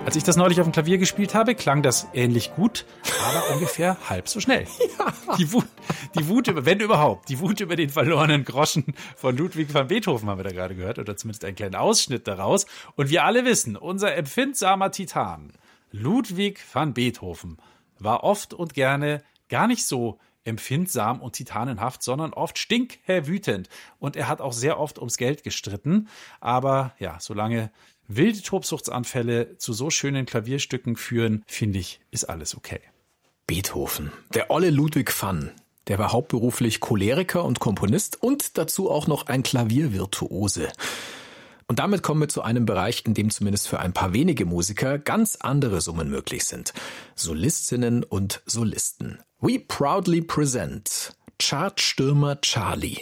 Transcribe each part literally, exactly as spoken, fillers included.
Als ich das neulich auf dem Klavier gespielt habe, klang das ähnlich gut, aber ungefähr halb so schnell. Ja. Die Wut, die Wut über, wenn überhaupt, die Wut über den verlorenen Groschen von Ludwig van Beethoven haben wir da gerade gehört, oder zumindest einen kleinen Ausschnitt daraus. Und wir alle wissen, unser empfindsamer Titan, Ludwig van Beethoven, war oft und gerne gar nicht so empfindsam und titanenhaft, sondern oft stinkwütend. Und er hat auch sehr oft ums Geld gestritten. Aber ja, solange wilde Tobsuchtsanfälle zu so schönen Klavierstücken führen, finde ich, ist alles okay. Beethoven, der olle Ludwig van, der war hauptberuflich Choleriker und Komponist und dazu auch noch ein Klaviervirtuose. Und damit kommen wir zu einem Bereich, in dem zumindest für ein paar wenige Musiker ganz andere Summen möglich sind. Solistinnen und Solisten. We proudly present Chartstürmer Charlie.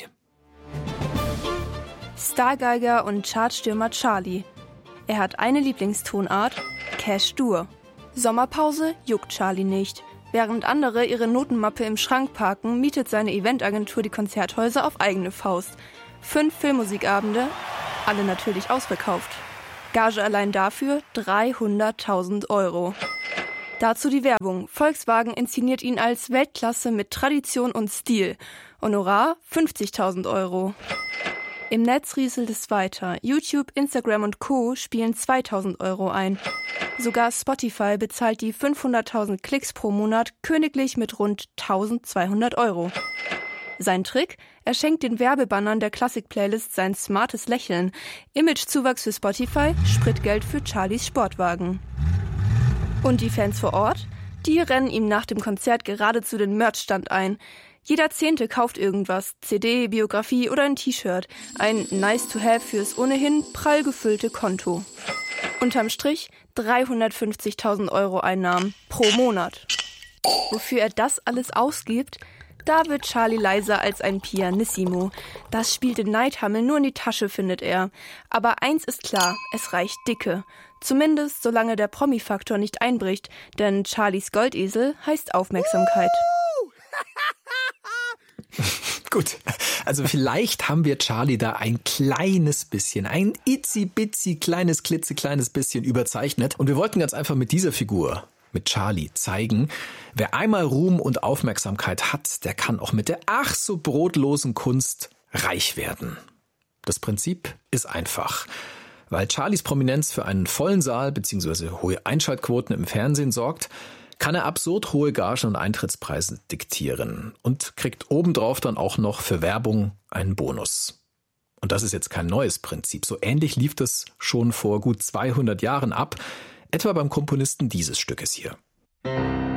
Stargeiger und Chartstürmer Charlie. Er hat eine Lieblingstonart, Cash-Dur. Sommerpause juckt Charlie nicht. Während andere ihre Notenmappe im Schrank parken, mietet seine Eventagentur die Konzerthäuser auf eigene Faust. Fünf Filmmusikabende, alle natürlich ausverkauft. Gage allein dafür dreihunderttausend Euro. Dazu die Werbung. Volkswagen inszeniert ihn als Weltklasse mit Tradition und Stil. Honorar fünfzigtausend Euro. Im Netz rieselt es weiter. YouTube, Instagram und Co. spielen zweitausend Euro ein. Sogar Spotify bezahlt die fünfhunderttausend Klicks pro Monat königlich mit rund eintausendzweihundert Euro. Sein Trick? Er schenkt den Werbebannern der Klassik-Playlist sein smartes Lächeln. Imagezuwachs für Spotify, Spritgeld für Charlies Sportwagen. Und die Fans vor Ort? Die rennen ihm nach dem Konzert geradezu den Merchstand ein. Jeder Zehnte kauft irgendwas, C D, Biografie oder ein T-Shirt. Ein Nice-to-have fürs ohnehin prall gefüllte Konto. Unterm Strich dreihundertfünfzigtausend Euro Einnahmen pro Monat. Wofür er das alles ausgibt? Da wird Charlie leiser als ein Pianissimo. Das spielt den Neidhammel nur in die Tasche, findet er. Aber eins ist klar, es reicht dicke. Zumindest solange der Promi-Faktor nicht einbricht, denn Charlies Goldesel heißt Aufmerksamkeit. Gut, also vielleicht haben wir Charlie da ein kleines bisschen, ein itzi-bitzi kleines, klitzekleines bisschen überzeichnet. Und wir wollten ganz einfach mit dieser Figur, mit Charlie, zeigen, wer einmal Ruhm und Aufmerksamkeit hat, der kann auch mit der ach so brotlosen Kunst reich werden. Das Prinzip ist einfach. Weil Charlies Prominenz für einen vollen Saal bzw. hohe Einschaltquoten im Fernsehen sorgt, kann er absurd hohe Gagen und Eintrittspreise diktieren und kriegt obendrauf dann auch noch für Werbung einen Bonus. Und das ist jetzt kein neues Prinzip. So ähnlich lief das schon vor gut zweihundert Jahren ab, etwa beim Komponisten dieses Stückes hier.